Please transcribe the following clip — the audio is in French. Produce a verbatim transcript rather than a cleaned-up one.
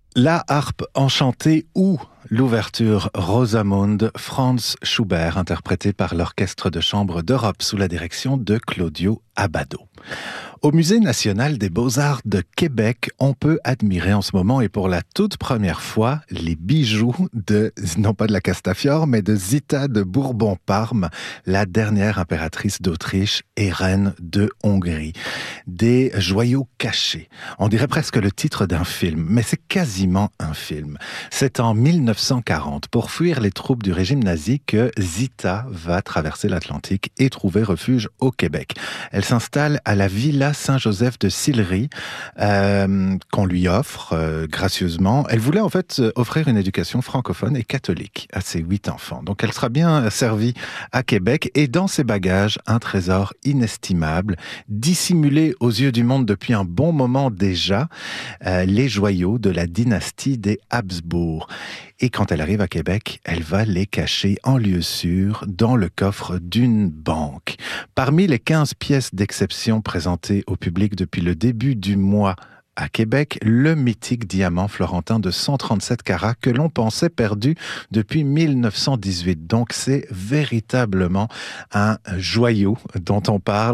La harpe enchantée ou l'ouverture Rosamunde, Franz Schubert, interprété par l'Orchestre de chambre d'Europe sous la direction de Claudio Abbado. Au Musée national des beaux-arts de Québec, on peut admirer en ce moment et pour la toute première fois les bijoux de, non pas de la Castafiore, mais de Zita de Bourbon-Parme, la dernière impératrice d'Autriche et reine de Hongrie. Des joyaux cachés. On dirait presque le titre d'un film, mais c'est quasiment un film. C'est en mille neuf cent quarante, pour fuir les troupes du régime nazi, que Zita va traverser l'Atlantique et trouver refuge au Québec. Elle s'installe à la Villa Saint-Joseph de Sillery, euh, qu'on lui offre euh, gracieusement. Elle voulait en fait offrir une éducation francophone et catholique à ses huit enfants. Donc elle sera bien servie à Québec et dans ses bagages, un trésor inestimable, dissimulé aux yeux du monde depuis un bon moment déjà, euh, les joyaux de la dynastie des Habsbourg. Et quand elle arrive à Québec, elle va les cacher en lieu sûr dans le coffre d'une banque. Parmi les quinze pièces d'exception présentées au public depuis le début du mois à Québec, le mythique diamant florentin de cent trente-sept carats que l'on pensait perdu depuis mille neuf cent dix-huit. Donc c'est véritablement un joyau dont on parle